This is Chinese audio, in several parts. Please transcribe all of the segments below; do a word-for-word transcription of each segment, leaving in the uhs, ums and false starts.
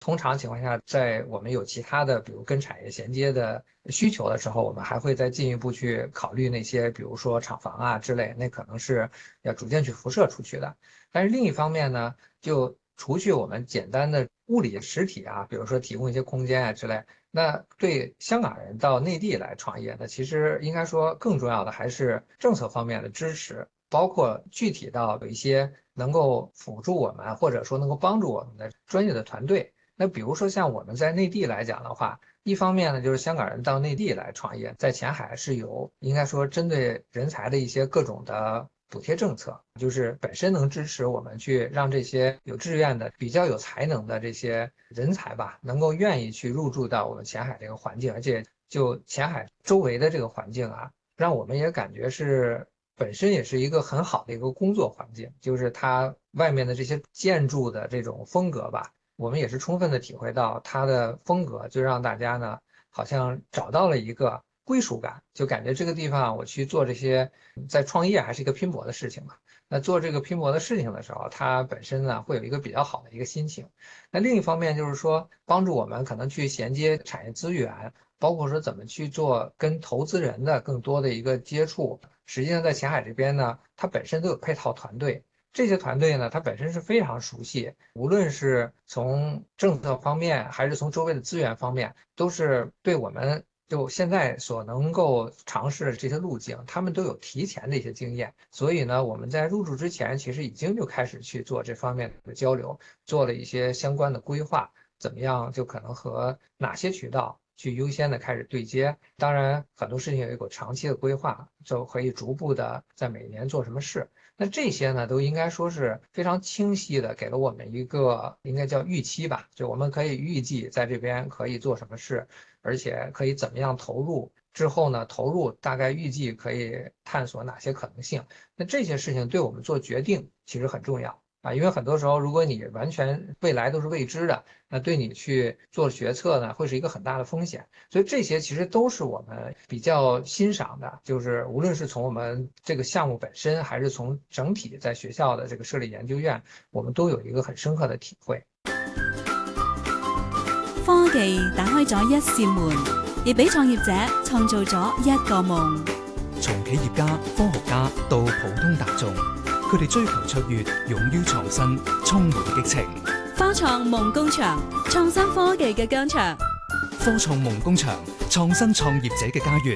通常情况下，在我们有其他的，比如跟产业衔接的需求的时候，我们还会再进一步去考虑那些，比如说厂房啊之类，那可能是要逐渐去辐射出去的。但是另一方面呢，就除去我们简单的物理实体啊，比如说提供一些空间啊之类，那对香港人到内地来创业呢，其实应该说更重要的还是政策方面的支持，包括具体到有一些能够辅助我们，或者说能够帮助我们的专业的团队。那比如说像我们在内地来讲的话，一方面呢，就是香港人到内地来创业，在前海是有应该说针对人才的一些各种的补贴政策，就是本身能支持我们去让这些有志愿的、比较有才能的这些人才吧，能够愿意去入驻到我们前海这个环境，而且就前海周围的这个环境啊，让我们也感觉是本身也是一个很好的一个工作环境，就是它外面的这些建筑的这种风格吧。我们也是充分的体会到它的风格，就让大家呢好像找到了一个归属感，就感觉这个地方我去做这些，在创业还是一个拼搏的事情嘛。那做这个拼搏的事情的时候，它本身呢会有一个比较好的一个心情。那另一方面就是说，帮助我们可能去衔接产业资源，包括说怎么去做跟投资人的更多的一个接触。实际上在前海这边呢，它本身都有配套团队。这些团队呢，它本身是非常熟悉，无论是从政策方面，还是从周围的资源方面，都是对我们就现在所能够尝试的这些路径，他们都有提前的一些经验。所以呢，我们在入驻之前，其实已经就开始去做这方面的交流，做了一些相关的规划，怎么样就可能和哪些渠道去优先的开始对接。当然，很多事情有一个长期的规划，就可以逐步的在每年做什么事。那这些呢，都应该说是非常清晰的给了我们一个应该叫预期吧，就我们可以预计在这边可以做什么事，而且可以怎么样投入。之后呢，投入大概预计可以探索哪些可能性。那这些事情对我们做决定其实很重要啊，因为很多时候如果你完全未来都是未知的，那对你去做决策呢，会是一个很大的风险。所以这些其实都是我们比较欣赏的，就是无论是从我们这个项目本身，还是從整體在學校的這個設立研究院，我們都有一個很深刻的體會。 科技打開咗一扇門，亦俾創業者創造咗一個夢。 從企業家、科學家到普通大眾，佢哋追求卓越，勇於創新，充滿激情。 科創夢工場，創新科技嘅疆場。 科創夢工場，創新創業者嘅家園。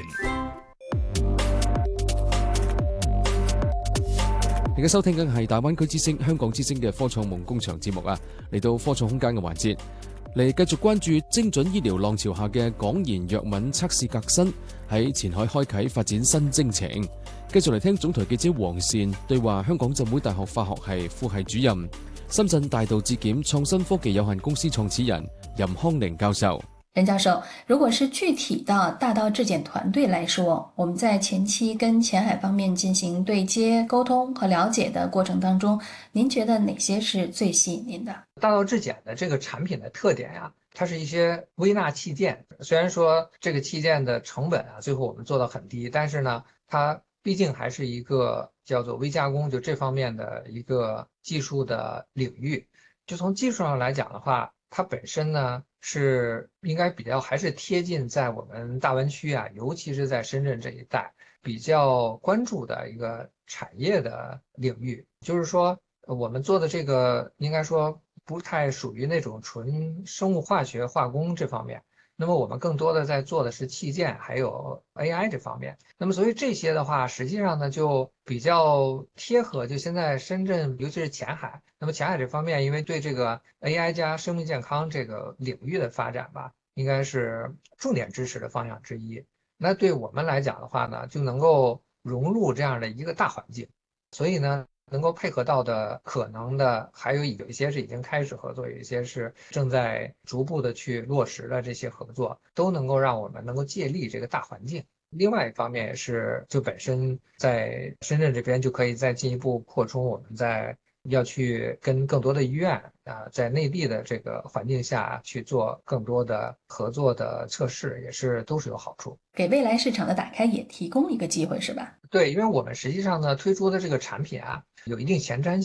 而家收聽緊係大灣區之星、香港之星嘅科創夢工場節目啊，嚟到科創空間嘅環節，嚟繼續關注精準醫療浪潮下嘅港研藥品測試革新喺前海開啓發展新征程。繼續嚟聽總台記者黃善對話香港浸會大學化學系副系主任、深圳大道智檢創新科技有限公司創始人任康寧教授。 任教授，如果是具体的大道质检团队来说，我们在前期跟前海方面进行对接、沟通和了解的过程当中，您觉得哪些是最吸引您的？ 大道质检的这个产品的特点呀、啊，它是一些微纳器件。虽然说这个器件的成本啊，最后我们做到很低，但是呢，它毕竟还是一个叫做微加工，就这方面的一个技术的领域。就从技术上来讲的话，它本身呢是应该比较还是贴近在我们大湾区啊，尤其是在深圳这一带比较关注的一个产业的领域。就是说我们做的这个应该说不太属于那种纯生物化学化工这方面，那么我们更多的在做的是器件还有 A I 这方面。那么所以这些的话实际上呢就比较贴合就现在深圳尤其是前海，那么前海这方面因为对这个 A I 加生命健康这个领域的发展吧，应该是重点支持的方向之一。那对我们来讲的话呢，就能够融入这样的一个大环境，所以呢能够配合到的可能的还有有一些是已经开始合作，有一些是正在逐步的去落实的，这些合作都能够让我们能够借力这个大环境。另外一方面也是就本身在深圳这边就可以再进一步扩充我们在要去跟更多的医院啊，在内地的这个环境下去做更多的合作的测试，也是都是有好处。 给未来市场的打开也提供一个机会是吧？ 对，因为我们实际上呢推出的这个产品啊有一定前瞻性，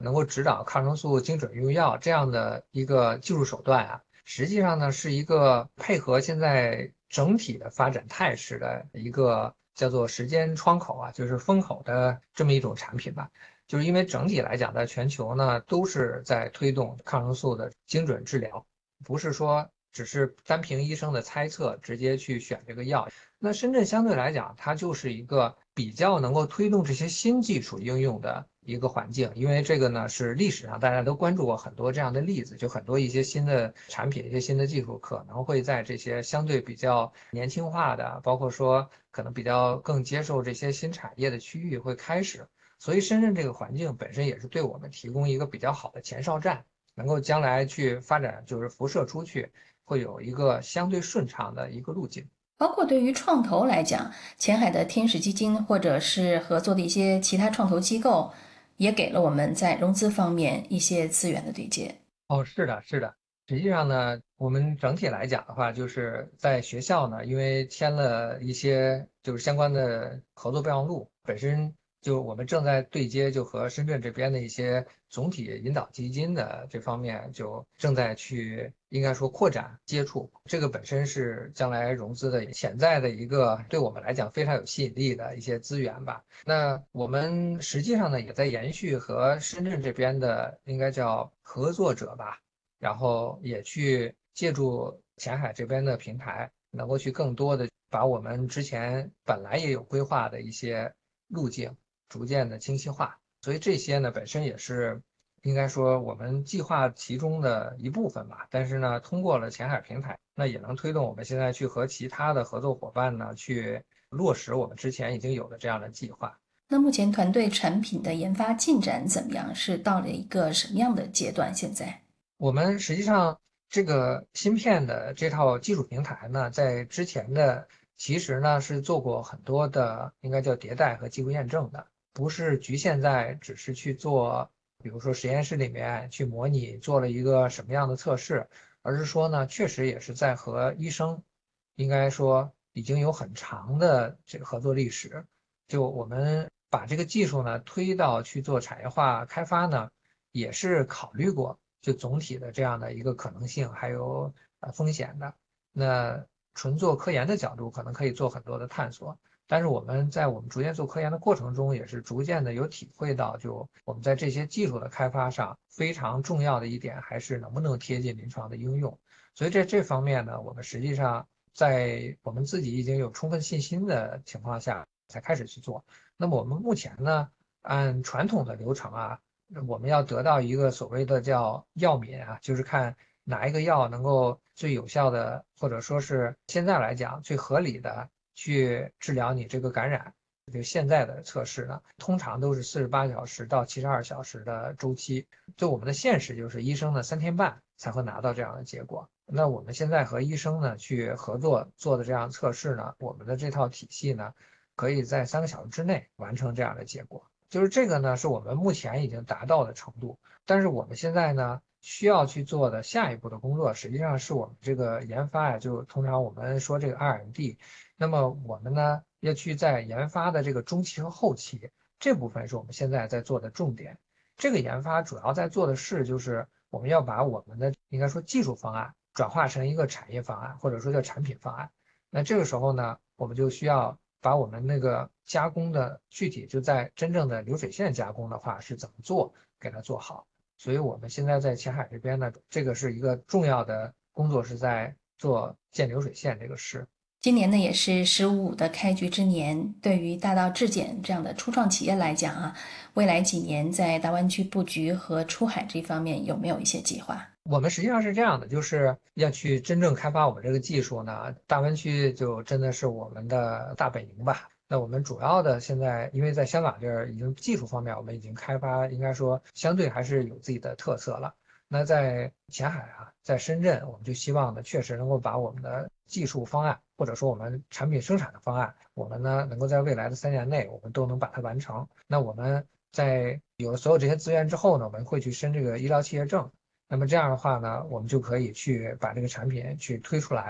能够指导抗生素精准用药这样的一个技术手段啊，实际上呢是一个配合现在整体的发展态势的一个叫做时间窗口啊，就是风口的这么一种产品吧。就是因为整体来讲，在全球呢都是在推动抗生素的精准治疗，不是说只是单凭医生的猜测直接去选这个药。那深圳相对来讲，它就是一个比较能够推动这些新技术应用的一个环境，因为这个呢是历史上大家都关注过很多这样的例子，就很多一些新的产品、一些新的技术可能会在这些相对比较年轻化的，包括说可能比较更接受这些新产业的区域会开始。所以深圳这个环境本身也是对我们提供一个比较好的前哨站，能够将来去发展，就是辐射出去，会有一个相对顺畅的一个路径。 包括对于创投来讲，前海的天使基金或者是合作的一些其他创投机构，也给了我们在融资方面一些资源的对接。 哦，是的，是的。实际上呢，我们整体来讲的话，就是在学校呢，因为签了一些就是相关的合作备忘录，本身就我们正在对接，就和深圳这边的一些总体引导基金的这方面，就正在去应该说扩展接触。这个本身是将来融资的潜在的一个对我们来讲非常有吸引力的一些资源吧。那我们实际上呢，也在延续和深圳这边的应该叫合作者吧。然后也去借助前海这边的平台，能够去更多的把我们之前本来也有规划的一些路径逐渐的清晰化。所以这些呢，本身也是应该说我们计划其中的一部分吧。但是呢，通过了前海平台，那也能推动我们现在去和其他的合作伙伴呢，去落实我们之前已经有的这样的计划。 那目前团队产品的研发进展怎么样？是到了一个什么样的阶段？现在？ 我们实际上这个芯片的这套技术平台呢，在之前的其实呢是做过很多的，应该叫迭代和技术验证的，不是局限在只是去做，比如说实验室里面去模拟做了一个什么样的测试，而是说呢，确实也是在和医生，应该说已经有很长的这个合作历史。就我们把这个技术呢推到去做产业化开发呢，也是考虑过。就总体的这样的一个可能性，还有呃风险的。那纯做科研的角度，可能可以做很多的探索，但是我们在我们逐渐做科研的过程中，也是逐渐的有体会到，就我们在这些技术的开发上，非常重要的一点还是能不能贴近临床的应用。所以在这方面呢，我们实际上在我们自己已经有充分信心的情况下，才开始去做。那么我们目前呢，按传统的流程啊。我们要得到一个所谓的叫药敏啊，就是看哪一个药能够最有效的，或者说是现在来讲最合理的去治疗你这个感染。就现在的测试呢，通常都是四十八小时到七十二小时的周期。就我们的现实就是医生呢三天半才会拿到这样的结果。那我们现在和医生呢去合作做的这样测试呢，我们的这套体系呢，可以在三个小时之内完成这样的结果。就是这个呢，是我们目前已经达到的程度，但是我们现在呢需要去做的下一步的工作，实际上是我们这个研发呀，就通常我们说这个 R and D， 那么我们呢要去在研发的这个中期和后期这部分是我们现在在做的重点。这个研发主要在做的是，就是我们要把我们的应该说技术方案转化成一个产业方案，或者说叫产品方案。那这个时候呢，我们就需要把我们那个加工的具体就在真正的流水线加工的话是怎么做，给它做好。所以我们现在在前海这边呢，这个是一个重要的工作，是在做建流水线这个事。 今年呢也是十五五的开局之年，对于大道质检这样的初创企业来讲啊，未来几年在大湾区布局和出海这方面有没有一些计划？ 我们实际上是这样的，就是要去真正开发我们这个技术呢，大湾区就真的是我们的大本营吧。那我们主要的现在，因为在香港这儿已经技术方面我们已经开发，应该说相对还是有自己的特色了。那在前海啊，在深圳，我们就希望呢，确实能够把我们的技术方案，或者说我们产品生产的方案，我们呢能够在未来的三年内，我们都能把它完成。那我们在有了所有这些资源之后呢，我们会去申这个医疗企业证。那么这样的话呢，我们就可以去把这个产品去推出来，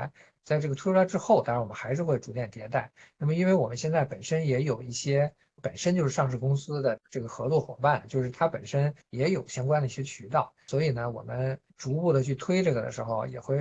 在这个推出来之后，当然我们还是会逐渐迭代。那么因为我们现在本身也有一些本身就是上市公司的这个合作伙伴，就是它本身也有相关的一些渠道，所以呢，我们逐步的去推这个的时候，也会